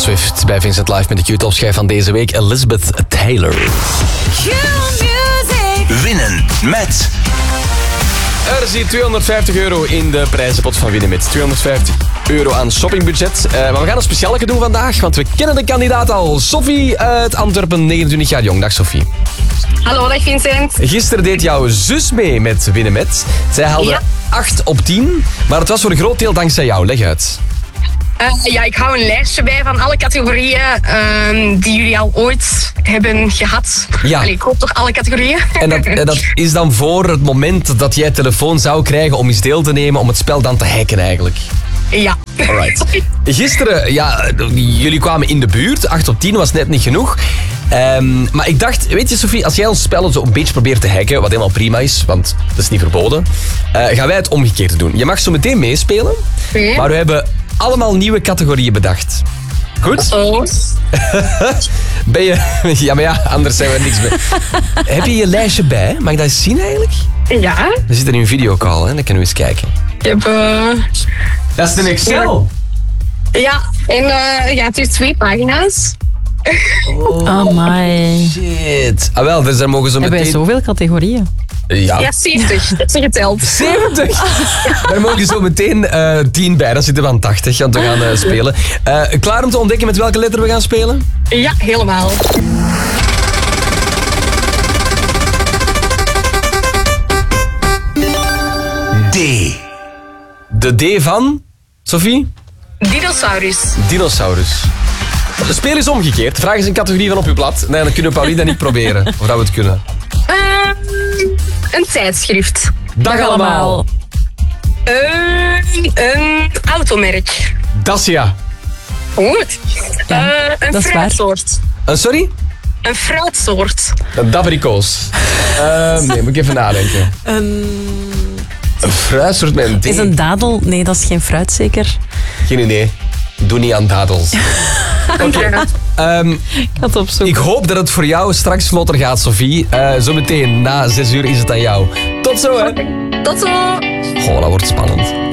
Swift bij Vincent Live met de Q-topschijf van deze week, Elizabeth Taylor. Winnen met... Er zit €250 in de prijzenpot van Winnen met. €250 aan shoppingbudget. Maar we gaan een specialeke doen vandaag, want we kennen de kandidaat al. Sophie uit Antwerpen, 29 jaar jong. Dag Sophie. Hallo, dag Vincent. Gisteren deed jouw zus mee met Winnen met. Zij haalde 8 op 10, maar het was voor een groot deel dankzij jou. Leg uit. Ik hou een lijstje bij van alle categorieën die jullie al ooit hebben gehad. Ja. Allee, ik hoop toch alle categorieën. En dat is dan voor het moment dat jij telefoon zou krijgen om eens deel te nemen om het spel dan te hacken eigenlijk. Ja. Alright. Gisteren, jullie kwamen in de buurt. 8 op 10 was net niet genoeg. Maar ik dacht, weet je Sophie, als jij ons spel zo een beetje probeert te hacken, wat helemaal prima is, want dat is niet verboden, gaan wij het omgekeerd doen. Je mag zo meteen meespelen, maar we hebben allemaal nieuwe categorieën bedacht. Goed? Ben je... Ja, maar ja, anders zijn we niks meer. Heb je je lijstje bij? Mag ik dat eens zien eigenlijk? Ja. We zitten in een videocall, hè? Dan kunnen we eens kijken. Ik heb... Dat is een Excel. Ja, en het is 2 pagina's. Oh my. Shit. Ah wel, dus daar mogen zo meteen... Hebben wij zoveel categorieën? Ja, 70. Dat is geteld. 70? Daar mogen zo meteen 10 bij. Dan zitten we aan 80, want we gaan spelen. Klaar om te ontdekken met welke letter we gaan spelen? Ja, helemaal. D. De D van... Sophie? Dinosaurus. Dinosaurus. De speel is omgekeerd. Vraag eens een categorie van op uw blad. Nee, dan kunnen Paulien en ik proberen. Of dat we het kunnen. Een tijdschrift. Dag allemaal. Een automerk. Dacia. Goed. Een dat is waar. fruitsoort. Sorry? Een fruitsoort. Een dabrikoos. Nee, moet ik even nadenken. Een fruitsoort met een D. Is een dadel? Nee, dat is geen fruit zeker. Geen idee. Doe niet aan dadels. Oké. Ik had op zoek. Ik hoop dat het voor jou straks vlotter gaat, Sophie. Zometeen na 6 uur is het aan jou. Tot zo, hè. Tot zo. Goh, dat wordt spannend.